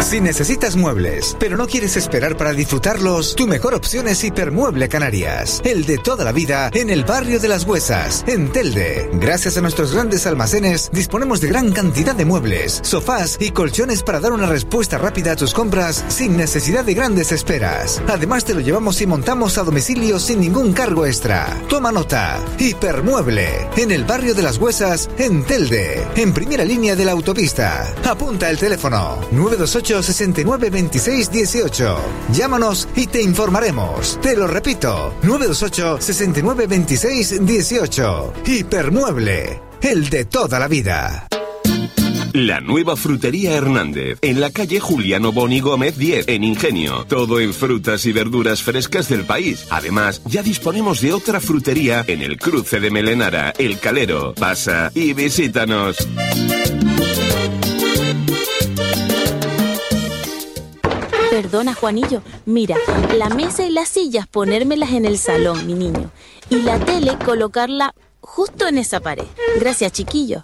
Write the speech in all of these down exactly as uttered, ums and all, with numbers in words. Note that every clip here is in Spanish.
Si necesitas muebles, pero no quieres esperar para disfrutarlos, tu mejor opción es Hipermueble Canarias, el de toda la vida en el barrio de Las Huesas, en Telde. Gracias a nuestros grandes almacenes, disponemos de gran cantidad de muebles, sofás y colchones para dar una respuesta rápida a tus compras sin necesidad de grandes esperas. Además, te lo llevamos y montamos a domicilio sin ningún cargo extra. Toma nota. Hipermueble, en el barrio de Las Huesas, en Telde, en primera línea de la autopista. Apunta el teléfono nueve dos ocho, sesenta y nueve, veintiséis, dieciocho. Llámanos y te informaremos. Te lo repito, nueve dos ocho, sesenta y nueve, veintiséis, dieciocho. Hipermueble, el de toda la vida. La nueva frutería Hernández, en la calle Juliano Boni Gómez diez, en Ingenio. Todo en frutas y verduras frescas del país. Además, ya disponemos de otra frutería en el cruce de Melenara, El Calero. Pasa y visítanos. Perdona, Juanillo. Mira, la mesa y las sillas ponérmelas en el salón, mi niño. Y la tele colocarla justo en esa pared. Gracias, chiquillo.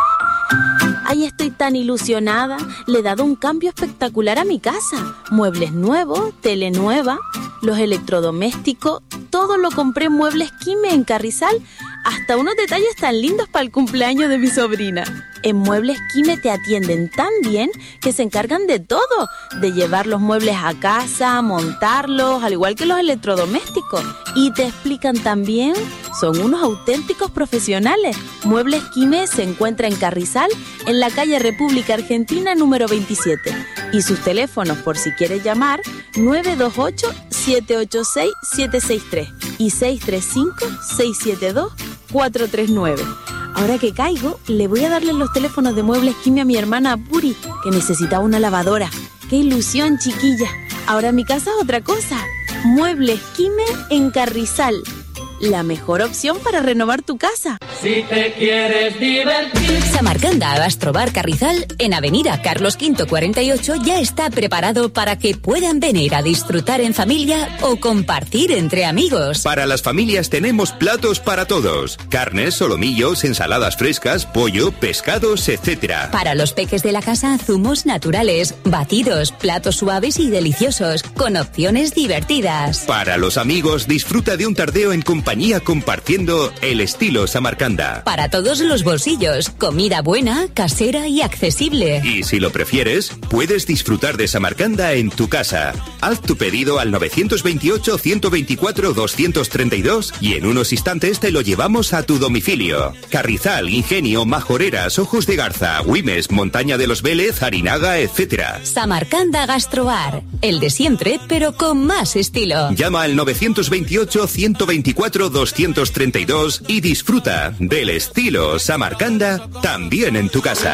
Ay, estoy tan ilusionada. Le he dado un cambio espectacular a mi casa. Muebles nuevos, tele nueva, los electrodomésticos. Todo lo compré en Muebles Quime en Carrizal. Hasta unos detalles tan lindos para el cumpleaños de mi sobrina. En Muebles Quime te atienden tan bien que se encargan de todo. De llevar los muebles a casa, montarlos, al igual que los electrodomésticos. Y te explican también, son unos auténticos profesionales. Muebles Quime se encuentra en Carrizal, en la calle República Argentina número veintisiete. Y sus teléfonos, por si quieres llamar, nueve dos ocho, siete ocho seis, siete seis tres y seis tres cinco, seis siete dos, cuatro tres nueve. Ahora que caigo, le voy a darle los teléfonos de Muebles Quime a mi hermana Puri, que necesitaba una lavadora. ¡Qué ilusión, chiquilla! Ahora mi casa es otra cosa. Muebles Quime en Carrizal. La mejor opción para renovar tu casa. Si te quieres divertir. Samarcanda Gastrobar Carrizal, en Avenida Carlos quinto cuarenta y ocho, ya está preparado para que puedan venir a disfrutar en familia o compartir entre amigos. Para las familias tenemos platos para todos. Carnes, solomillos, ensaladas frescas, pollo, pescados, etcétera. Para los peques de la casa, zumos naturales, batidos, platos suaves y deliciosos, con opciones divertidas. Para los amigos, disfruta de un tardeo en compañía compartiendo el estilo Samarcanda. Para todos los bolsillos, comida buena, casera y accesible. Y si lo prefieres, puedes disfrutar de Samarcanda en tu casa. Haz tu pedido al nueve dos ocho, uno dos cuatro, dos tres dos y en unos instantes te lo llevamos a tu domicilio. Carrizal, Ingenio, Majoreras, Ojos de Garza, Güimes, Montaña de los Vélez, Harinaga, etcétera. Samarcanda Gastrobar, el de siempre, pero con más estilo. Llama al nueve dos ocho, uno dos cuatro, dos tres dos y disfruta del estilo Samarcanda también en tu casa.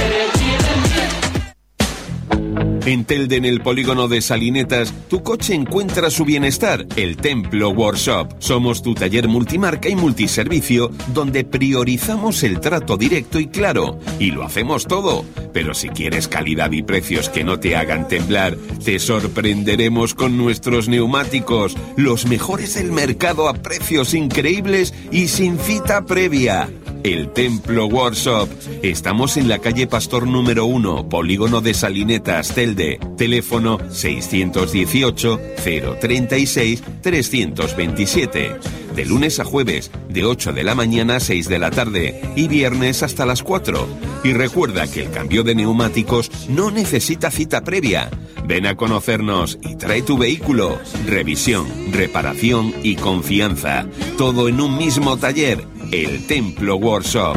En Telde, en el polígono de Salinetas, tu coche encuentra su bienestar. El Templo Workshop. Somos tu taller multimarca y multiservicio, donde priorizamos el trato directo y claro. Y lo hacemos todo. Pero si quieres calidad y precios que no te hagan temblar, te sorprenderemos con nuestros neumáticos. Los mejores del mercado a precios increíbles y sin cita previa. El Templo Workshop. Estamos en la calle Pastor número uno, polígono de Salinetas, Telde. Teléfono seis uno ocho, cero treinta y seis, trescientos veintisiete. De lunes a jueves, de ocho de la mañana a seis de la tarde y viernes hasta las cuatro. Y recuerda que el cambio de neumáticos no necesita cita previa. Ven a conocernos y trae tu vehículo. Revisión, reparación y confianza. Todo en un mismo taller. El Templo Workshop.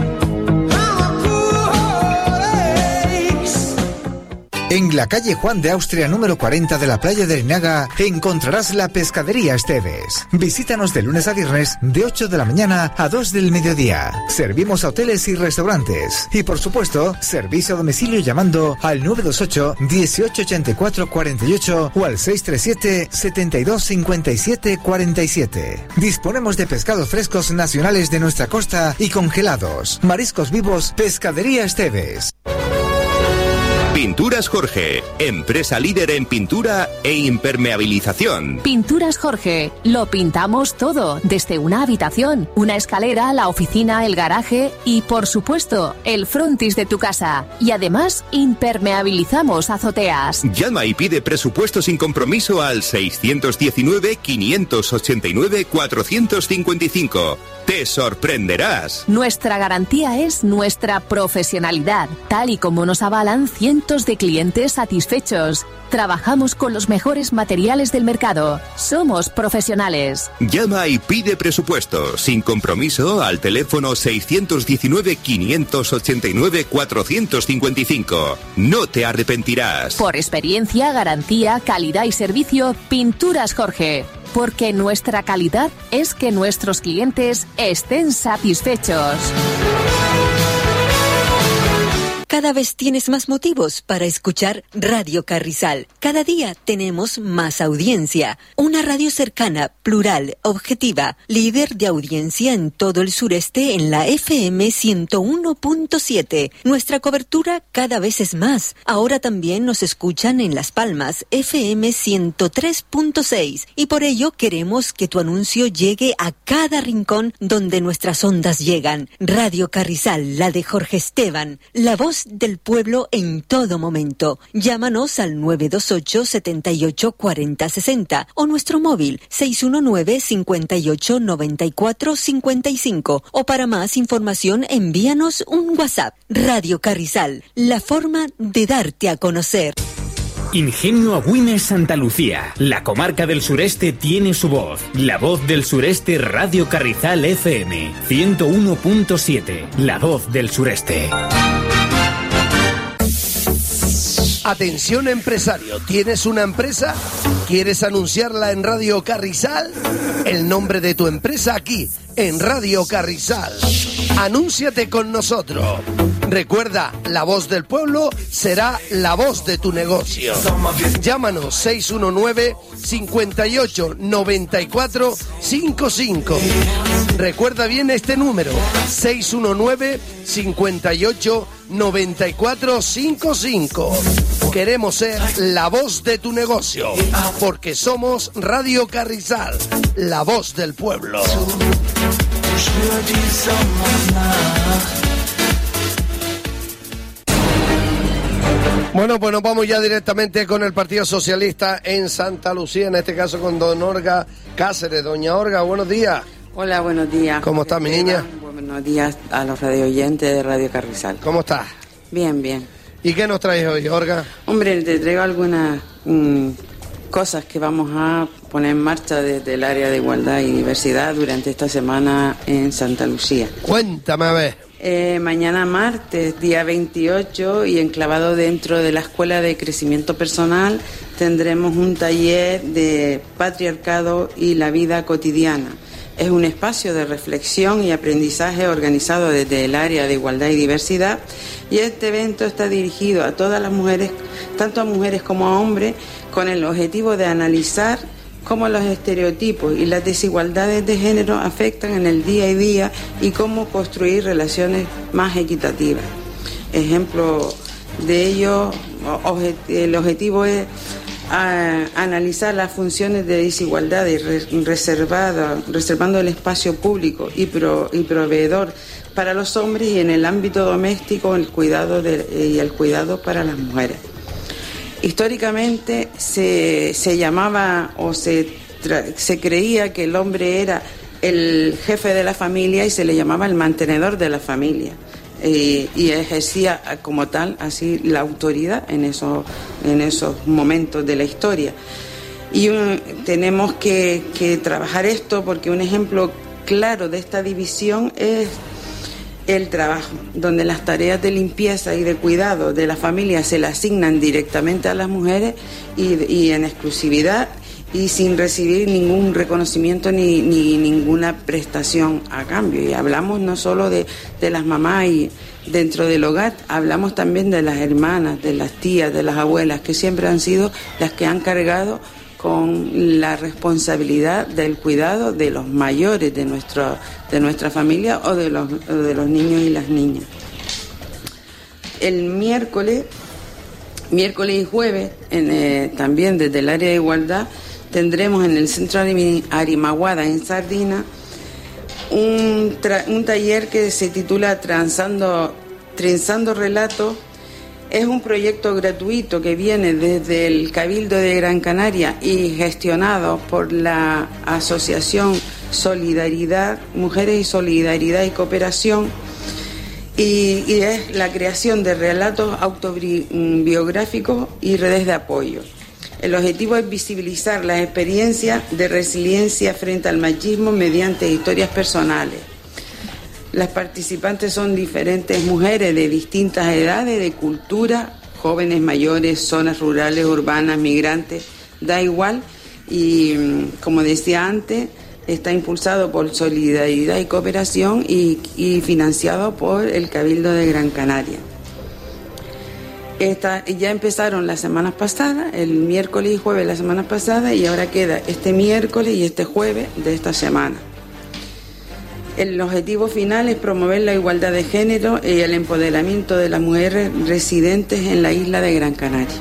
En la calle Juan de Austria número cuarenta de la playa de Arinaga encontrarás la Pescadería Esteves. Visítanos de lunes a viernes de ocho de la mañana a dos del mediodía. Servimos a hoteles y restaurantes. Y por supuesto, servicio a domicilio llamando al nueve dos ocho, dieciocho ochenta y cuatro cuarenta y ocho o al seis tres siete, setenta y dos cincuenta y siete cuarenta y siete. Disponemos de pescados frescos nacionales de nuestra costa y congelados. Mariscos vivos, Pescadería Esteves. Pintura Pinturas Jorge, empresa líder en pintura e impermeabilización. Pinturas Jorge, lo pintamos todo, desde una habitación, una escalera, la oficina, el garaje y, por supuesto, el frontis de tu casa. Y además, impermeabilizamos azoteas. Llama y pide presupuesto sin compromiso al seiscientos diecinueve, quinientos ochenta y nueve, cuatrocientos cincuenta y cinco. Te sorprenderás. Nuestra garantía es nuestra profesionalidad, tal y como nos avalan cientos de clientes satisfechos. Trabajamos con los mejores materiales del mercado. Somos profesionales. Llama y pide presupuesto sin compromiso al teléfono seiscientos diecinueve, quinientos ochenta y nueve, cuatrocientos cincuenta y cinco. No te arrepentirás. Por experiencia, garantía, calidad y servicio, Pinturas Jorge. Porque nuestra calidad es que nuestros clientes estén satisfechos. Cada vez tienes más motivos para escuchar Radio Carrizal. Cada día tenemos más audiencia. Una radio cercana, plural, objetiva, líder de audiencia en todo el sureste en la F M ciento uno punto siete. Nuestra cobertura cada vez es más. Ahora también nos escuchan en Las Palmas, F M ciento tres punto seis. Y por ello queremos que tu anuncio llegue a cada rincón donde nuestras ondas llegan. Radio Carrizal, la de Jorge Esteban, la voz del pueblo en todo momento. Llámanos al nueve dos ocho, setenta y ocho, cuarenta, sesenta o nuestro móvil seis uno nueve, cincuenta y ocho, noventa y cuatro, cincuenta y cinco, o para más información envíanos un WhatsApp. Radio Carrizal, la forma de darte a conocer. Ingenio Agüimes Santa Lucía. La comarca del sureste tiene su voz. La voz del sureste, Radio Carrizal F M ciento uno punto siete. La voz del sureste. Atención empresario, ¿tienes una empresa? ¿Quieres anunciarla en Radio Carrizal? El nombre de tu empresa aquí, en Radio Carrizal. Anúnciate con nosotros. Recuerda, la voz del pueblo será la voz de tu negocio. Llámanos seis uno nueve, cincuenta y ocho, noventa y cuatro, cincuenta y cinco. Recuerda bien este número, seis uno nueve, cincuenta y ocho, noventa y cuatro, cincuenta y cinco. Queremos ser la voz de tu negocio, porque somos Radio Carrizal, la voz del pueblo. Bueno, pues nos vamos ya directamente con el Partido Socialista en Santa Lucía, en este caso con don Olga Cáceres. Doña Olga, buenos días. Hola, buenos días. ¿Cómo está, mi niña? Buenos días a los radio oyentes de Radio Carrizal. ¿Cómo estás? Bien, bien. ¿Y qué nos traes hoy, Olga? Hombre, te traigo algunas mmm, cosas que vamos a poner en marcha desde el área de igualdad y diversidad durante esta semana en Santa Lucía. Cuéntame a ver. Eh, mañana martes, día veintiocho, y enclavado dentro de la Escuela de Crecimiento Personal, tendremos un taller de patriarcado y la vida cotidiana. Es un espacio de reflexión y aprendizaje organizado desde el área de igualdad y diversidad, y este evento está dirigido a todas las mujeres, tanto a mujeres como a hombres, con el objetivo de analizar cómo los estereotipos y las desigualdades de género afectan en el día a día y cómo construir relaciones más equitativas. Ejemplo de ello, el objetivo es a analizar las funciones de desigualdad y reservada, reservando el espacio público y, pro, y proveedor para los hombres, y en el ámbito doméstico el cuidado de, y el cuidado para las mujeres. Históricamente se, se llamaba o se, se creía que el hombre era el jefe de la familia y se le llamaba el mantenedor de la familia. Y, y ejercía como tal así la autoridad en esos, en esos momentos de la historia. Y un, tenemos que, que trabajar esto, porque un ejemplo claro de esta división es el trabajo, donde las tareas de limpieza y de cuidado de la familia se le asignan directamente a las mujeres y, y en exclusividad y sin recibir ningún reconocimiento ni, ni ninguna prestación a cambio. Y hablamos no solo de, de las mamás y dentro del hogar, hablamos también de las hermanas, de las tías, de las abuelas, que siempre han sido las que han cargado con la responsabilidad del cuidado de los mayores de, nuestro, de nuestra familia o de los, o de los niños y las niñas. El miércoles Miércoles y jueves, en, eh, también desde el área de igualdad, tendremos en el Centro Arimaguada, en Sardina, un, tra- un taller que se titula Transando, Trenzando Relatos. Es un proyecto gratuito que viene desde el Cabildo de Gran Canaria y gestionado por la Asociación Solidaridad, Mujeres y Solidaridad y Cooperación, y, y es la creación de relatos autobiográficos y redes de apoyo. El objetivo es visibilizar las experiencias de resiliencia frente al machismo mediante historias personales. Las participantes son diferentes mujeres de distintas edades, de cultura, jóvenes, mayores, zonas rurales, urbanas, migrantes, da igual. Y como decía antes, está impulsado por Solidaridad y Cooperación y, y financiado por el Cabildo de Gran Canaria. Esta, ya empezaron las semanas pasadas, el miércoles y jueves la semana pasada, y ahora queda este miércoles y este jueves de esta semana. El objetivo final es promover la igualdad de género y el empoderamiento de las mujeres residentes en la isla de Gran Canaria.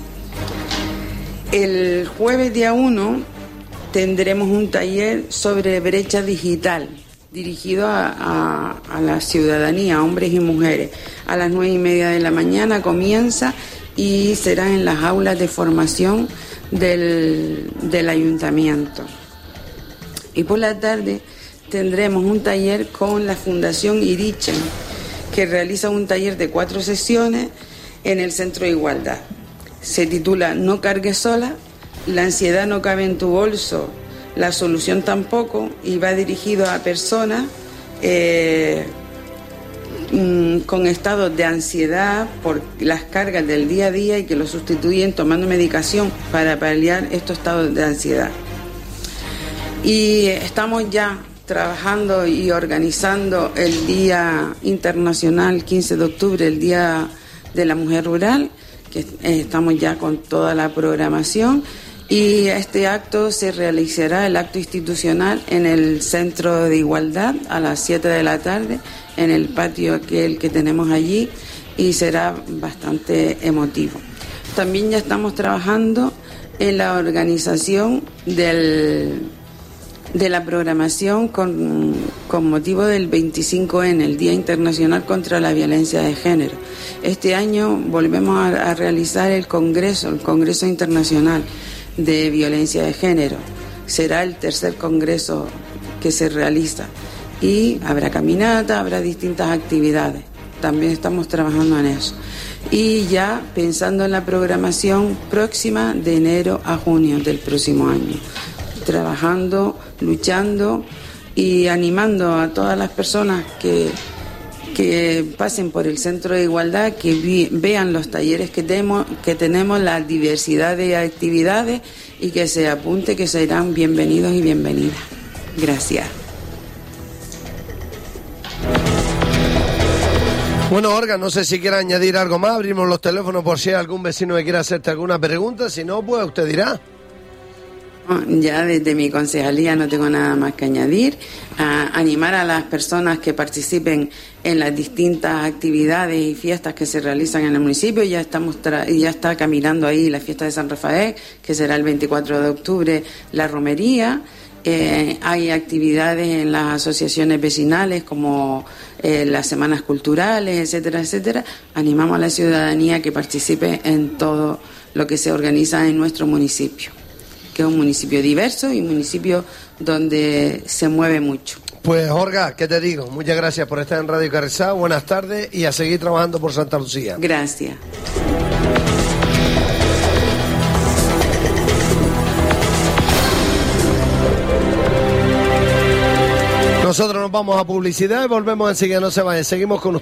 El jueves día uno tendremos un taller sobre brecha digital dirigido a, a, a la ciudadanía, hombres y mujeres. A las nueve y media de la mañana comienza y será en las aulas de formación del, del ayuntamiento. Y por la tarde tendremos un taller con la Fundación Irichen, que realiza un taller de cuatro sesiones en el Centro de Igualdad. Se titula No cargues sola, la ansiedad no cabe en tu bolso, la solución tampoco, y va dirigido a personas eh, mm, con estados de ansiedad por las cargas del día a día y que lo sustituyen tomando medicación para paliar estos estados de ansiedad. Y estamos ya trabajando y organizando el Día Internacional quince de octubre, el Día de la Mujer Rural, que estamos ya con toda la programación, y este acto se realizará, el acto institucional, en el Centro de Igualdad a las siete de la tarde, en el patio aquel que tenemos allí, y será bastante emotivo. También ya estamos trabajando en la organización del, de la programación con, con motivo del veinticinco ene, el Día Internacional contra la Violencia de Género. Este año volvemos a, a realizar el Congreso, el Congreso Internacional de Violencia de Género. Será el tercer congreso que se realiza y habrá caminata, habrá distintas actividades. También estamos trabajando en eso. Y ya pensando en la programación próxima de enero a junio del próximo año. Trabajando, luchando y animando a todas las personas que, que pasen por el Centro de Igualdad, que vi, vean los talleres que, temo, que tenemos, la diversidad de actividades, y que se apunte, que serán bienvenidos y bienvenidas. Gracias. Bueno, Olga, no sé si quiere añadir algo más. Abrimos los teléfonos por si hay algún vecino que quiera hacerte alguna pregunta. Si no, pues usted dirá. Ya desde mi concejalía no tengo nada más que añadir. A animar a las personas que participen en las distintas actividades y fiestas que se realizan en el municipio. Ya estamos tra- ya está caminando ahí la fiesta de San Rafael, que será el veinticuatro de octubre, la romería. Eh, hay actividades en las asociaciones vecinales como eh, las semanas culturales, etcétera, etcétera. Animamos a la ciudadanía que participe en todo lo que se organiza en nuestro municipio, que es un municipio diverso y un municipio donde se mueve mucho. Pues, Olga, ¿qué te digo? Muchas gracias por estar en Radio Carrizal. Buenas tardes y a seguir trabajando por Santa Lucía. Gracias. Nosotros nos vamos a publicidad y volvemos enseguida. No se vayan, seguimos con ustedes.